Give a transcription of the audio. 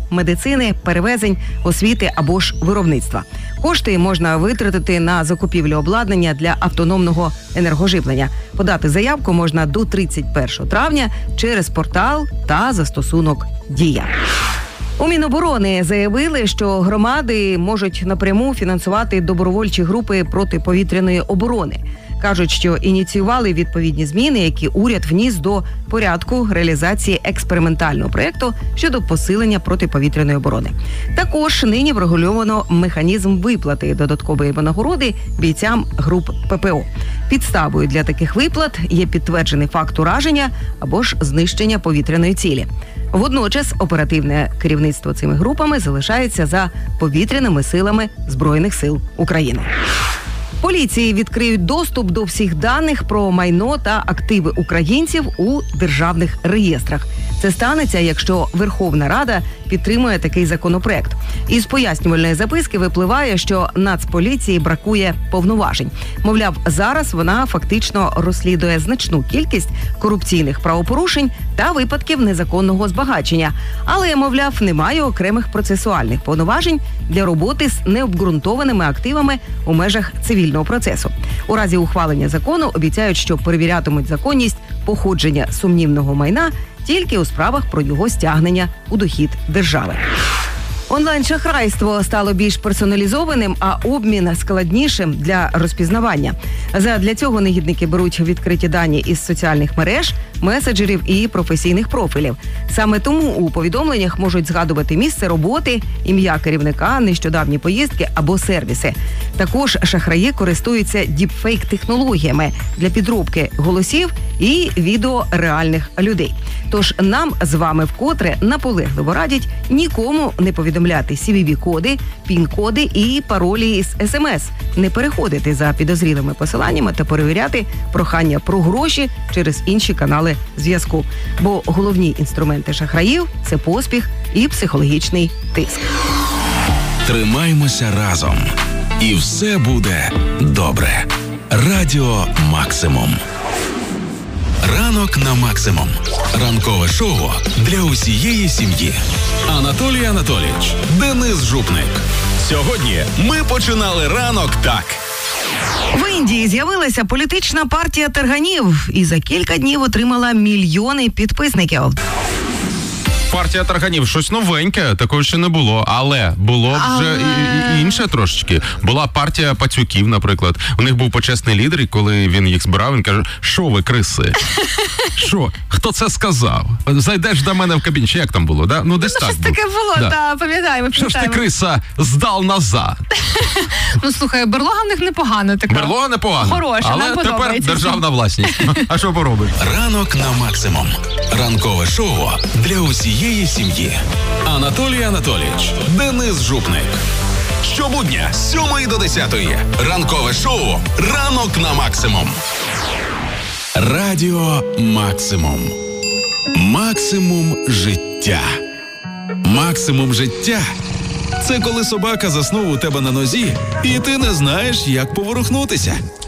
медицини, перевезень, освіти або ж виробництва. Кошти можна витратити на закупівлю обладнання для автономного енергоживлення. Подати заявку можна до 31 травня через портал та застосунок «Дія». У Міноборони заявили, що громади можуть напряму фінансувати добровольчі групи протиповітряної оборони. Кажуть, що ініціювали відповідні зміни, які уряд вніс до порядку реалізації експериментального проєкту щодо посилення протиповітряної оборони. Також нині врегульовано механізм виплати додаткової винагороди бійцям груп ППО. Підставою для таких виплат є підтверджений факт ураження або ж знищення повітряної цілі. Водночас оперативне керівництво цими групами залишається за повітряними силами Збройних сил України. Поліції відкриють доступ до всіх даних про майно та активи українців у державних реєстрах. Це станеться, якщо Верховна Рада підтримує такий законопроект. Із пояснювальної записки випливає, що Нацполіції бракує повноважень. Мовляв, зараз вона фактично розслідує значну кількість корупційних правопорушень та випадків незаконного збагачення. Але, мовляв, немає окремих процесуальних повноважень для роботи з необґрунтованими активами у межах цивільного процесу. У разі ухвалення закону обіцяють, що перевірятимуть законність походження сумнівного майна тільки у справах про його стягнення у дохід держави. Онлайн-шахрайство стало більш персоналізованим, а обмін складнішим для розпізнавання. Задля цього негідники беруть відкриті дані із соціальних мереж, меседжерів і професійних профілів. Саме тому у повідомленнях можуть згадувати місце роботи, ім'я керівника, нещодавні поїздки або сервіси. Також шахраї користуються діпфейк-технологіями для підробки голосів і відео реальних людей. Тож нам з вами вкотре наполегливо радять нікому не повідомляти CVV-коди, пін-коди і паролі із СМС, не переходити за підозрілими посиланнями та перевіряти прохання про гроші через інші канали зв'язку. Бо головні інструменти шахраїв – це поспіх і психологічний тиск. Тримаймося разом. І все буде добре. Радіо Максимум. Ранок на максимум. Ранкове шоу для усієї сім'ї. Анатолій Анатолійович, Денис Жупник. Сьогодні ми починали ранок так. В Індії з'явилася політична партія тарганів і за кілька днів отримала мільйони підписників. Партія тарганів, щось новеньке, такого ще не було, але було вже і інше трошечки. Була партія пацюків, наприклад. У них був почесний лідер, і коли він їх збирав, він каже: "Що ви, криси? Що? Хто це сказав? Зайдеш до мене в кабінет." Чи як там було, да? Ну, десь так щось таке було, да, пам'ятаємо. Що ж ти, криса, здал назад? Ну, слухай, берлога в них непогана така. Берлога непогана. Хороша, але нам тепер подобається. державна власність. А що поробиш? Ранок на максимум. Ранкове шоу для усієї сім'ї. Анатолій Анатолійович, Денис Жупник. Щобудня з 7 до 10. Ранкове шоу «Ранок на максимум». Радіо Максимум. Максимум життя. Максимум життя – це коли собака заснув у тебе на нозі, і ти не знаєш, як поворухнутися.